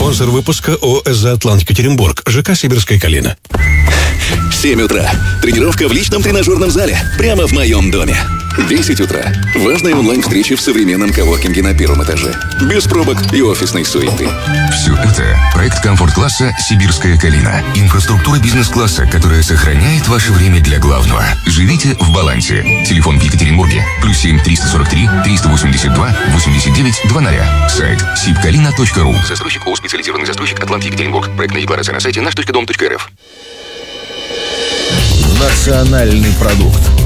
Спонсор выпуска ООО «Атлант Екатеринбург», ЖК «Сибирская Калина». 7 утра. Тренировка в личном тренажерном зале. Прямо в моем доме. 10 утра. Важная онлайн-встреча в современном коворкинге на первом этаже. Без пробок и офисной суеты. Все это – проект комфорт-класса «Сибирская Калина». Инфраструктура бизнес-класса, которая сохраняет ваше время для главного. Живите в балансе. Телефон в Екатеринбурге. +7 343 382 89 00. Сайт sibkalina.ru. Застройщик ООО «Специализированный застройщик Атлант Екатеринбург». Проектная декларация на сайте наш.дом.рф. Национальный продукт.